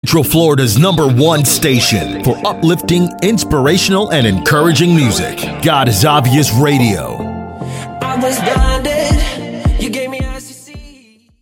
Central Florida's #1 station for uplifting, inspirational, and encouraging music. God is Obvious Radio. I was blinded. You gave me eyes to see.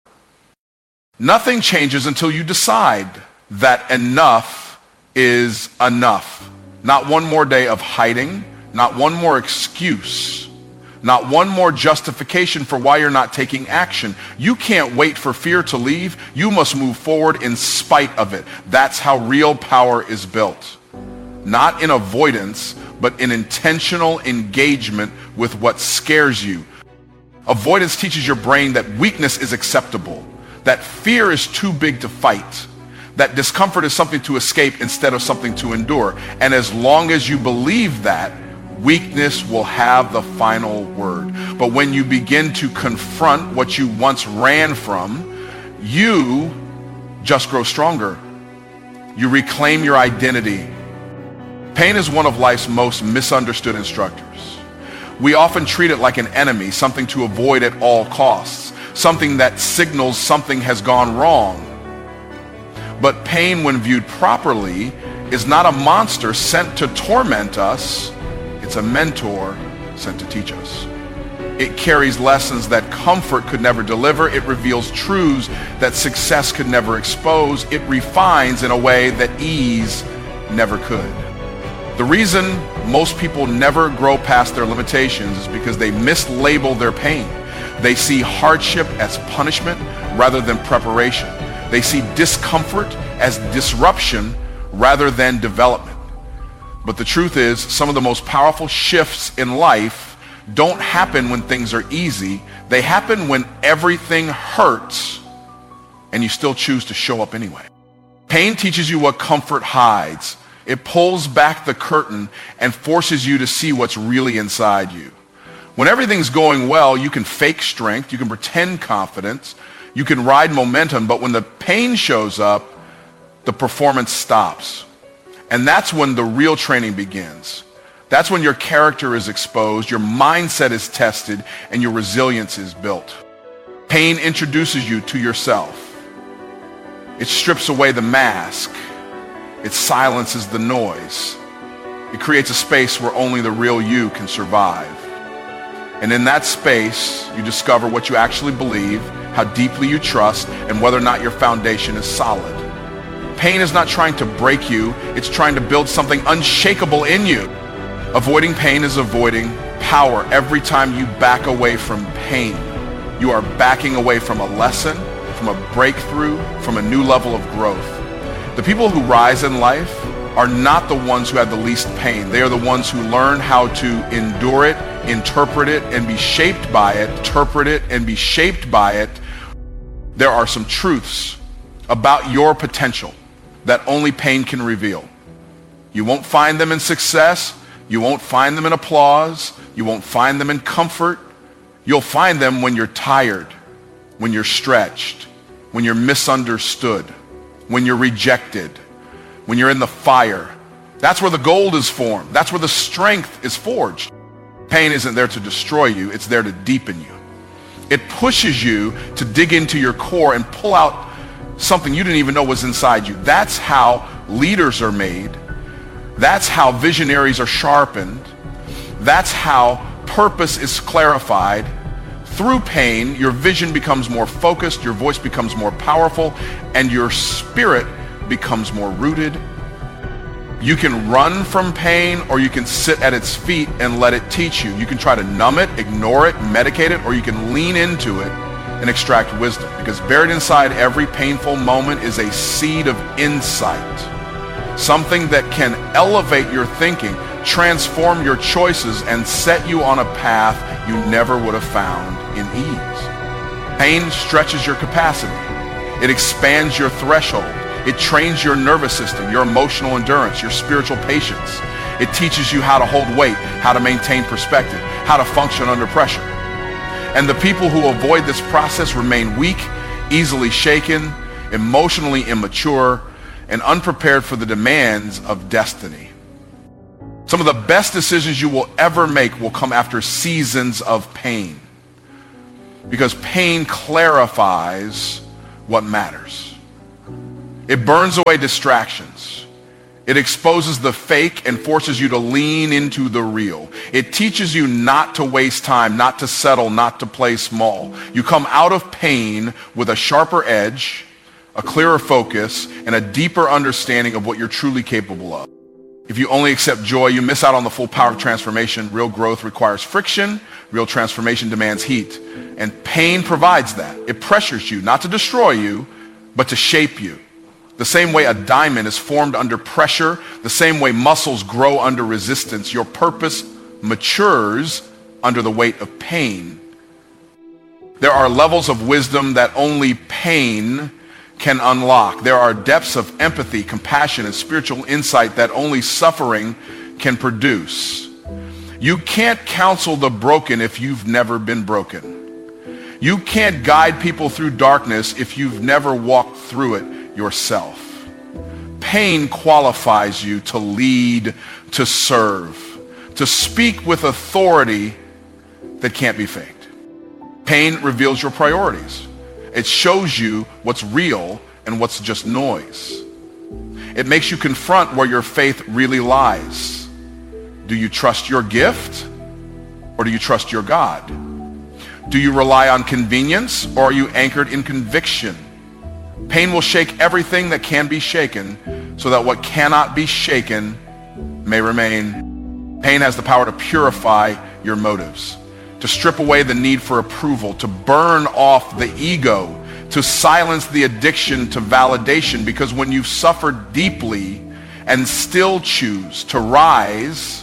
Nothing changes until you decide that enough is enough. Not one more day of hiding, not one more excuse, not one more justification for why you're not taking action. You can't wait for fear to leave. You must move forward in spite of it. That's how real power is built. Not in avoidance, but in intentional engagement with what scares you. Avoidance teaches your brain that weakness is acceptable, that fear is too big to fight, that discomfort is something to escape instead of something to endure. And as long as you believe that, weakness will have the final word. But when you begin to confront what you once ran from, you just grow stronger. You reclaim your identity. Pain is one of life's most misunderstood instructors. We often treat it like an enemy, something to avoid at all costs, something that signals something has gone wrong. But pain, when viewed properly, is not a monster sent to torment us. It's a mentor sent to teach us. It carries lessons that comfort could never deliver. It reveals truths that success could never expose. It refines in a way that ease never could. The reason most people never grow past their limitations is because they mislabel their pain. They see hardship as punishment rather than preparation. They see discomfort as disruption rather than development. But the truth is, some of the most powerful shifts in life don't happen when things are easy. They happen when everything hurts and you still choose to show up anyway. Pain teaches you what comfort hides. It pulls back the curtain and forces you to see what's really inside you. When everything's going well, you can fake strength, you can pretend confidence, you can ride momentum, but when the pain shows up, the performance stops. And that's when the real training begins. That's when your character is exposed, your mindset is tested, and your resilience is built. Pain introduces you to yourself. It strips away the mask. It silences the noise. It creates a space where only the real you can survive. And in that space, you discover what you actually believe, how deeply you trust, and whether or not your foundation is solid. Pain is not trying to break you, it's trying to build something unshakable in you. Avoiding pain is avoiding power. Every time you back away from pain, you are backing away from a lesson, from a breakthrough, from a new level of growth. The people who rise in life are not the ones who have the least pain. They are the ones who learn how to endure it, interpret it, and be shaped by it. Interpret it and be shaped by it. There are some truths about your potential that only pain can reveal. You won't find them in success. You won't find them in applause. You won't find them in comfort. You'll find them when you're tired, when you're stretched, when you're misunderstood, when you're rejected, when you're in the fire. That's where the gold is formed. That's where the strength is forged. Pain isn't there to destroy you. It's there to deepen you. It pushes you to dig into your core and pull out something you didn't even know was inside you. That's how leaders are made. That's how visionaries are sharpened. That's how purpose is clarified. Through pain, your vision becomes more focused, your voice becomes more powerful, and your spirit becomes more rooted. You can run from pain, or you can sit at its feet and let it teach you. You can try to numb it, ignore it, medicate it, or you can lean into it and extract wisdom. Because buried inside every painful moment is a seed of insight. Something that can elevate your thinking, transform your choices, and set you on a path you never would have found in ease. Pain stretches your capacity. It expands your threshold. It trains your nervous system, your emotional endurance, your spiritual patience. It teaches you how to hold weight, how to maintain perspective, how to function under pressure. And the people who avoid this process remain weak, easily shaken, emotionally immature, and unprepared for the demands of destiny. Some of the best decisions you will ever make will come after seasons of pain, because pain clarifies what matters. It burns away distractions. It exposes the fake and forces you to lean into the real. It teaches you not to waste time, not to settle, not to play small. You come out of pain with a sharper edge, a clearer focus, and a deeper understanding of what you're truly capable of. If you only accept joy, you miss out on the full power of transformation. Real growth requires friction. Real transformation demands heat. And pain provides that. It pressures you, not to destroy you, but to shape you. The same way a diamond is formed under pressure, the same way muscles grow under resistance, your purpose matures under the weight of pain. There are levels of wisdom that only pain can unlock. There are depths of empathy, compassion, and spiritual insight that only suffering can produce. You can't counsel the broken if you've never been broken. You can't guide people through darkness if you've never walked through it yourself. Pain qualifies you to lead, to serve, to speak with authority that can't be faked. Pain reveals your priorities. It shows you what's real and what's just noise. It makes you confront where your faith really lies. Do you trust your gift or do you trust your God? Do you rely on convenience or are you anchored in conviction? Pain will shake everything that can be shaken so that what cannot be shaken may remain. Pain has the power to purify your motives, to strip away the need for approval, to burn off the ego, to silence the addiction to validation, because when you've suffered deeply and still choose to rise,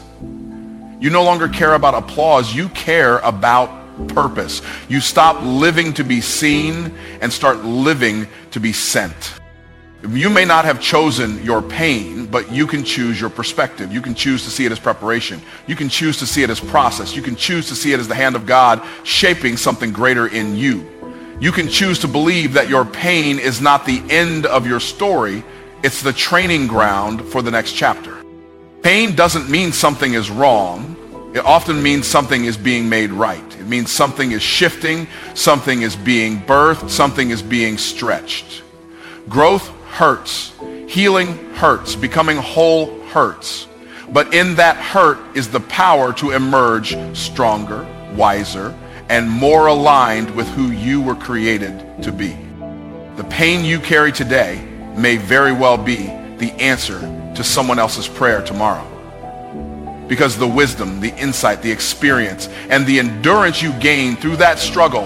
you no longer care about applause, you care about purpose. You stop living to be seen and start living to be sent. You may not have chosen your pain, but you can choose your perspective. You can choose to see it as preparation. You can choose to see it as process. You can choose to see it as the hand of God shaping something greater in you. You can choose to believe that your pain is not the end of your story. It's the training ground for the next chapter. Pain doesn't mean something is wrong. It often means something is being made right. It means something is shifting, something is being birthed, something is being stretched. Growth hurts. Healing hurts. Becoming whole hurts. But in that hurt is the power to emerge stronger, wiser, and more aligned with who you were created to be. The pain you carry today may very well be the answer to someone else's prayer tomorrow. Because the wisdom, the insight, the experience, and the endurance you gain through that struggle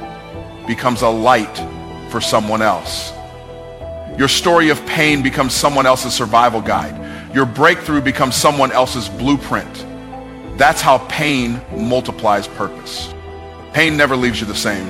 becomes a light for someone else. Your story of pain becomes someone else's survival guide. Your breakthrough becomes someone else's blueprint. That's how pain multiplies purpose. Pain never leaves you the same.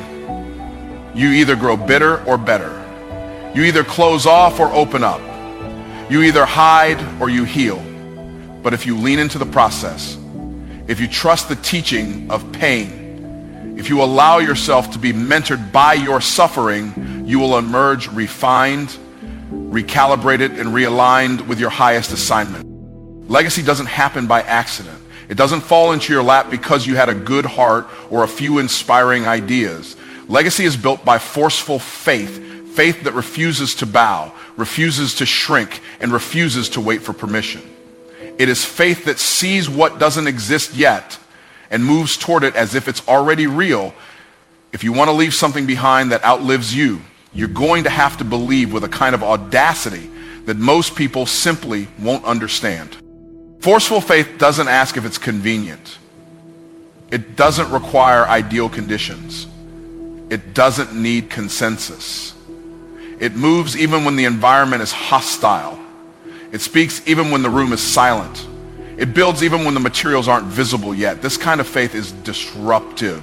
You either grow bitter or better. You either close off or open up. You either hide or you heal. But if you lean into the process, if you trust the teaching of pain, if you allow yourself to be mentored by your suffering, you will emerge refined, recalibrated, and realigned with your highest assignment. Legacy doesn't happen by accident. It doesn't fall into your lap because you had a good heart or a few inspiring ideas. Legacy is built by forceful faith, faith that refuses to bow, refuses to shrink, and refuses to wait for permission. It is faith that sees what doesn't exist yet and moves toward it as if it's already real. If you want to leave something behind that outlives you, you're going to have to believe with a kind of audacity that most people simply won't understand. Forceful faith doesn't ask if it's convenient. It doesn't require ideal conditions. It doesn't need consensus. It moves even when the environment is hostile. It speaks even when the room is silent. It builds even when the materials aren't visible yet. This kind of faith is disruptive.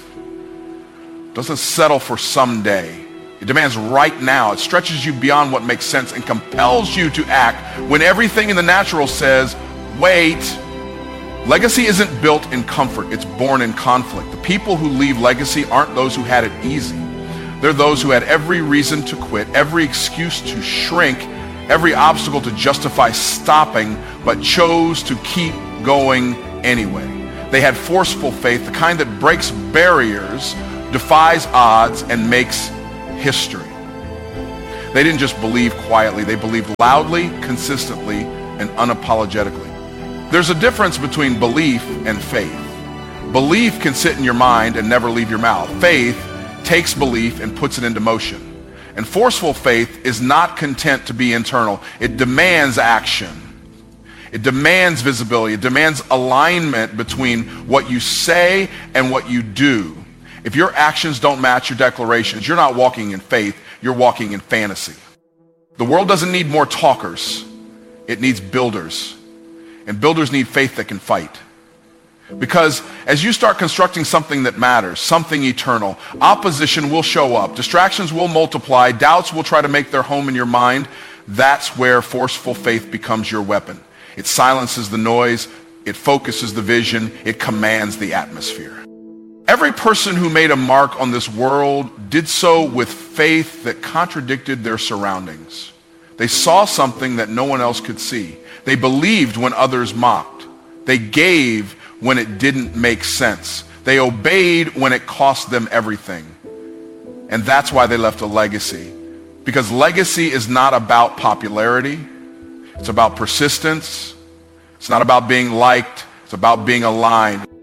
It doesn't settle for someday. It demands right now. It stretches you beyond what makes sense and compels you to act when everything in the natural says, wait. Legacy isn't built in comfort. It's born in conflict. The people who leave legacy aren't those who had it easy. They're those who had every reason to quit, every excuse to shrink, every obstacle to justify stopping, but chose to keep going anyway. They had forceful faith, the kind that breaks barriers, defies odds, and makes history. They didn't just believe quietly. They believed loudly, consistently, and unapologetically. There's a difference between belief and faith. Belief can sit in your mind and never leave your mouth. Faith takes belief and puts it into motion. And forceful faith is not content to be internal. It demands action. It demands visibility. It demands alignment between what you say and what you do. If your actions don't match your declarations, you're not walking in faith, you're walking in fantasy. The world doesn't need more talkers. It needs builders. And builders need faith that can fight. Because as you start constructing something that matters, something eternal, opposition will show up, distractions will multiply, doubts will try to make their home in your mind. That's where forceful faith becomes your weapon. It silences the noise, it focuses the vision, it commands the atmosphere. Every person who made a mark on this world did so with faith that contradicted their surroundings. They saw something that no one else could see. They believed when others mocked. They gave when it didn't make sense. They obeyed when it cost them everything. And that's why they left a legacy. Because legacy is not about popularity. It's about persistence. It's not about being liked. It's about being aligned.